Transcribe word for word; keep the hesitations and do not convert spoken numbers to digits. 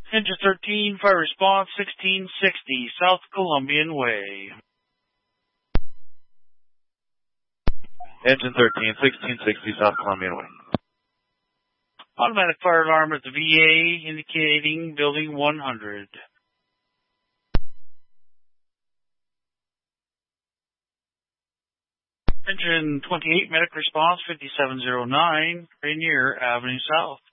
Engine thirteen, fire response sixteen sixty, South Columbian Way. Engine thirteen, sixteen sixty, South Columbian Way. Automatic fire alarm at the V A indicating building one hundred. Engine twenty-eight, medic response fifty-seven oh nine, Rainier Avenue South.